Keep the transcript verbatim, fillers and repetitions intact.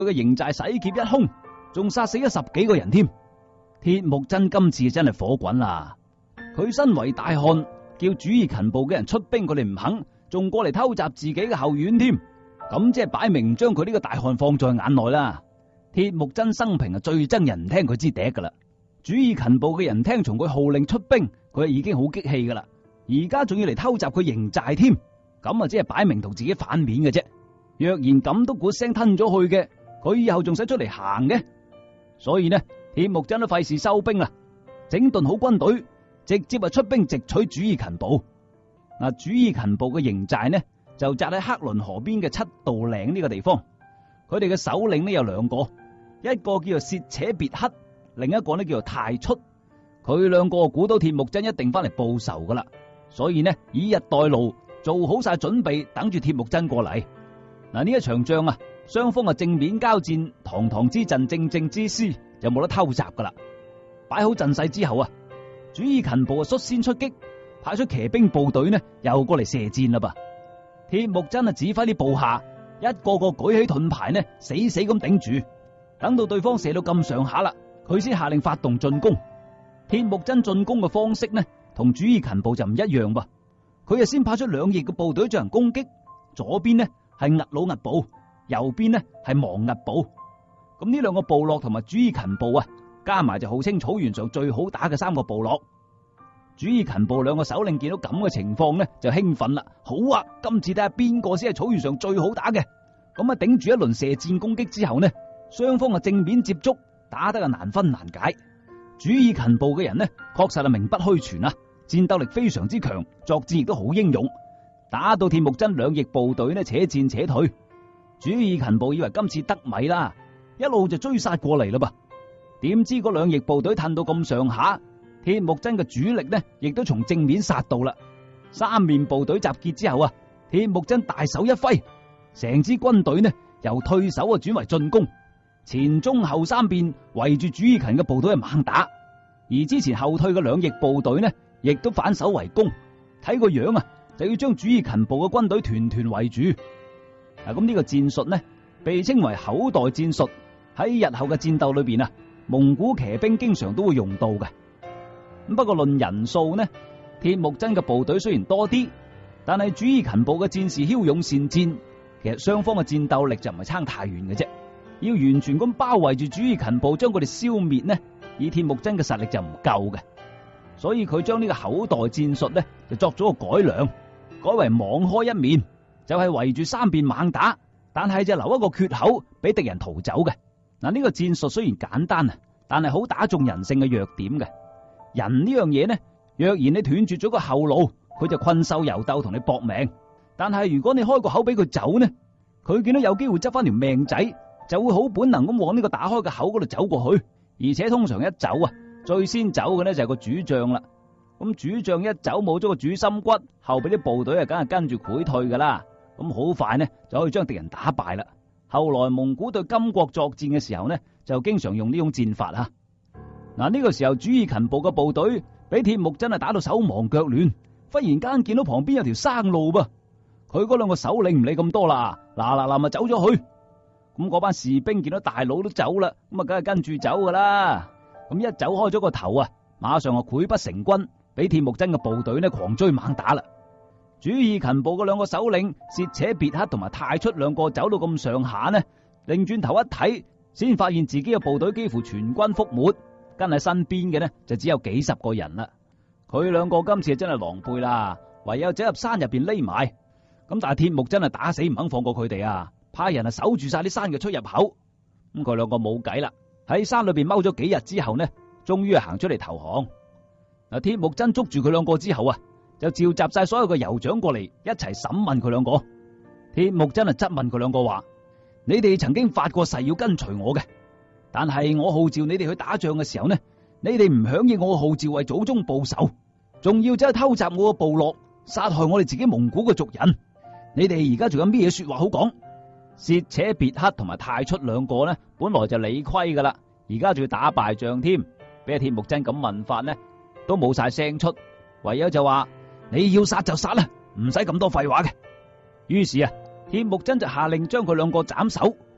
佢嘅營寨洗劫一空，仲殺死咗十幾個人添。鐵木真今次真係火滾啦！佢身為大漢，叫主義勤暴嘅人出兵，佢哋唔肯，仲過嚟偷襲自己嘅後院添。咁即係擺明唔將佢呢個大漢放在眼內啦。鐵木真生平啊最憎人唔聽佢支笛噶啦。主義勤暴嘅人聽從佢號令出兵，佢已經好激氣噶啦。而家仲要嚟偷襲佢營寨添，咁啊即係擺明同自己反面嘅啫。若然咁都鼓聲吞咗去嘅，佢以後仲使出嚟行嘅？所以呢，鐵木真都費事收兵啦，整頓好軍隊，直接啊出兵直取主義勤暴。嗱，主義勤暴嘅營寨呢就紮喺黑倫河邊嘅七道嶺呢個地方。佢哋嘅首領呢有兩個，一個叫做薛扯別克，另一個呢叫做太出。佢兩個估到鐵木真一定翻嚟報仇噶啦，所以呢以逸待勞，做好晒準備，等住鐵木真過嚟。嗱，呢一場仗啊，雙方啊正面交戰，堂堂之陣，正正之師，就冇得偷襲噶啦。擺好陣勢之後啊，主義勤暴啊率先出擊，派出騎兵部隊呢又過嚟射箭啦噃。鐵木真啊指揮啲部下一個個舉起盾牌呢，死死咁頂住，等到對方射到咁上下啦，佢先下令發動進攻。鐵木真進攻嘅方式呢，同主義勤暴就唔一樣噃。佢啊先派出兩翼嘅部隊進行攻擊，左邊呢係兀魯兀部，右邊呢係亡兀部。咁呢兩個部落同埋主義勤暴啊，加埋就號稱草原上最好打嘅三個部落。主義勤暴兩個首領見到咁嘅情況呢，就興奮啦！好啊，今次睇下邊個先係草原上最好打嘅。咁啊，頂住一輪射箭攻擊之後呢，雙方啊正面接觸，打得啊難分難解。主義勤暴嘅人呢，確實係名不虛傳啊，戰鬥力非常之強，作戰亦都好英勇。打到鐵木真兩翼部隊呢，且戰且退。主義勤暴以為今次得米啦，一路就追殺過嚟啦噃。點知嗰兩翼部隊褪到咁上下，鐵木真嘅主力呢，亦都從正面殺到啦。三面部隊集結之後啊，鐵木真大手一揮，成支軍隊呢由退守啊轉為進攻，前中後三邊圍住主義勤嘅部隊係猛打，而之前後退嘅兩翼部隊呢，亦都反手圍攻。睇個樣啊，就要將主義勤暴嘅軍隊團團圍住。嗱，咁呢個戰術呢，被稱為口袋戰術，喺日後嘅戰鬥裏邊啊，蒙古騎兵經常都會用到嘅。不過論人數呢，鐵木真嘅部隊雖然多啲，但係主義勤暴嘅戰士驍勇善戰，其實雙方嘅戰鬥力就唔係差太遠嘅啫。要完全咁包圍住主義勤暴，將佢哋消滅呢，以鐵木真嘅實力就唔夠嘅。所以佢將呢個口袋戰術呢，就作咗個改良，改為網開一面，就係圍住三邊猛打，但係就留一個缺口俾敵人逃走嘅。嗱，呢個戰術雖然簡單啊，但係好打中人性嘅弱點嘅。人呢樣嘢呢，若然你斷絕咗個後路，佢就困獸猶鬥同你搏命。但係如果你開個口俾佢走呢，佢見到有機會執翻條命仔，就會好本能咁往呢個打開嘅口嗰度走過去。而且通常一走啊，最先走嘅呢就係個主將啦。咁主將一走冇咗個主心骨，後邊啲部隊啊，梗係跟住潰退噶啦。咁好快呢就可以將敵人打敗啦。後來蒙古對金國作戰嘅時候呢，就經常用呢種戰法啊。嗱，呢個時候主義勤暴嘅部隊俾鐵木真係打到手忙腳亂，忽然間見到旁邊有條生路噃，佢嗰兩個首領唔理咁多啦，嗱嗱嗱咪走咗去。咁嗰班士兵見到大佬都走啦，咁啊梗係跟住走噶啦。咁一走開咗個頭啊，馬上啊潰不成軍，俾鐵木真嘅部隊呢狂追猛打啦。主義勤暴嘅兩個首領薛扯別克同埋太出兩個走到咁上下呢，擰轉頭一睇，先發現自己嘅部隊幾乎全軍覆沒。跟喺身邊嘅呢就只有幾十個人啦。佢兩個今次真係狼狽啦，唯有走入山入邊匿埋。咁但係鐵木真係打死唔肯放過佢哋啊，派人啊守住晒啲山嘅出入口。咁佢兩個冇計啦，喺山裏邊踎咗幾日之後呢，終於係行出嚟投降。嗱，鐵木真捉住佢兩個之後啊，就召集晒所有嘅酋長過嚟一齊審問佢兩個。鐵木真係質問佢兩個話：你哋曾經發過誓要跟隨我嘅？但係我號召你哋去打仗嘅時候呢，你哋唔響應我嘅號召為祖宗報仇，仲要走去偷襲我嘅部落，殺害我哋自己蒙古嘅族人。你哋而家仲有咩嘢說話好講？薛扯別克同埋太出兩個呢，本來就理虧噶啦，而家仲要打敗仗添，俾阿鐵木真咁問法呢，都冇晒聲出，唯有就話你要殺就殺啦，唔使咁多廢話嘅。於是啊，鐵木真就下令將佢兩個斬首。